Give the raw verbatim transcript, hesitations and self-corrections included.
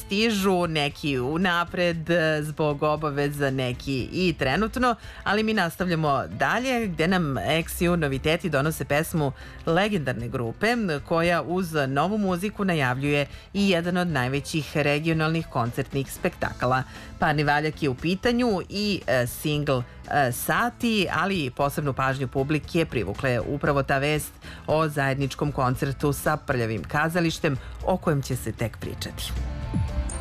stižu, neki unapred zbog obaveza, neki i trenutno, ali mi nastavljamo dalje gde nam X U noviteti donose pesmu legendarne grupe koja uz novu muziku najavljuje i jedan od najvećih regionalnih koncertnih spektakala. Parni valjak je u pitanju i singl Sati, ali posebnu pažnju publike privukla je upravo ta vest o zajedničkom koncertu sa Prljavim kazalištem o kojem će se tek pričati.